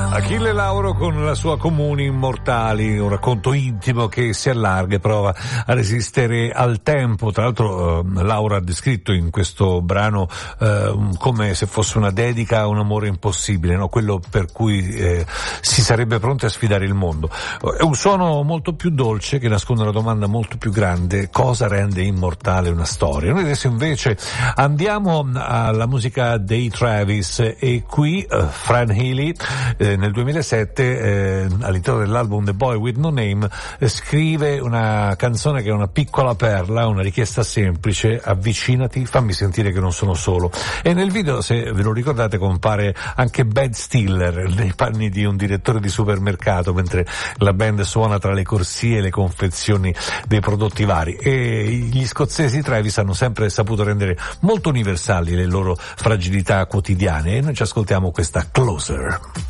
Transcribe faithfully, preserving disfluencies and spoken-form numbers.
Achille Lauro con la sua Comuni Immortali, un racconto intimo che si allarga e prova a resistere al tempo. Tra l'altro eh, Laura ha descritto in questo brano eh, come se fosse una dedica a un amore impossibile, no? Quello per cui eh, si sarebbe pronti a sfidare il mondo. È un suono molto più dolce che nasconde una domanda molto più grande: cosa rende immortale una storia? Noi adesso invece andiamo alla musica dei Travis e qui eh, Fran Healy eh, nel duemilasette eh, all'interno dell'album The Boy With No Name eh, scrive una canzone che è una piccola perla, una richiesta semplice: avvicinati, fammi sentire che non sono solo. E nel video, se ve lo ricordate, compare anche Ben Stiller nei panni di un direttore di supermercato mentre la band suona tra le corsie e le confezioni dei prodotti vari. E gli scozzesi Travis hanno sempre saputo rendere molto universali le loro fragilità quotidiane e noi ci ascoltiamo questa Closer.